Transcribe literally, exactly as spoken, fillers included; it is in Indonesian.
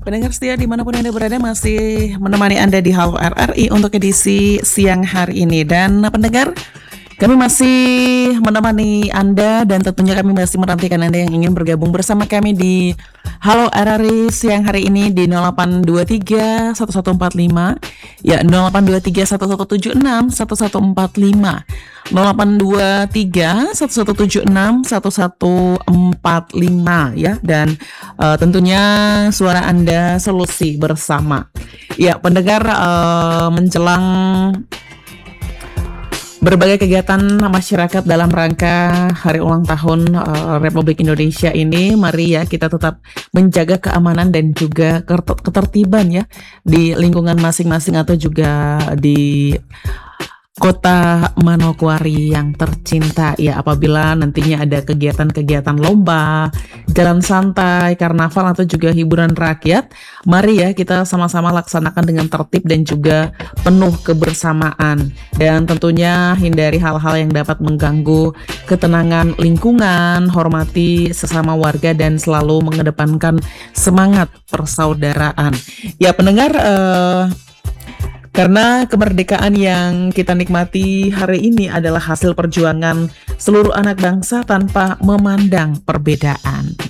Pendengar setia dimanapun Anda berada masih menemani Anda di Halo R R I untuk edisi siang hari ini. Dan pendengar, kami masih menemani Anda dan tentunya kami masih menantikan Anda yang ingin bergabung bersama kami di Halo R R I siang hari ini di nol delapan dua tiga satu satu empat lima, ya nol delapan dua tiga satu satu tujuh enam satu satu empat lima, nol delapan dua tiga satu satu tujuh enam satu satu empat lima, ya. Dan uh, tentunya suara Anda solusi bersama. Ya, pendengar, uh, menjelang berbagai kegiatan masyarakat dalam rangka hari ulang tahun uh, Republik Indonesia ini, mari ya kita tetap menjaga keamanan dan juga ketertiban ya di lingkungan masing-masing atau juga di Kota Manokwari yang tercinta ya. Apabila nantinya ada kegiatan-kegiatan lomba, jalan santai, karnaval atau juga hiburan rakyat, mari ya kita sama-sama laksanakan dengan tertib dan juga penuh kebersamaan. Dan tentunya hindari hal-hal yang dapat mengganggu ketenangan lingkungan, hormati sesama warga dan selalu mengedepankan semangat persaudaraan. Ya pendengar, eh, karena kemerdekaan yang kita nikmati hari ini adalah hasil perjuangan seluruh anak bangsa tanpa memandang perbedaan.